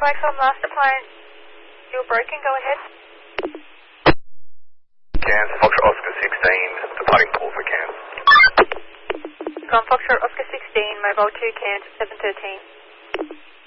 Micron Master Plan, you're broken, go ahead. Cairns, Foxtrot Oscar 16, departing call for Cairns. From Foxtrot Oscar 16, Mobile 2 Cairns 713.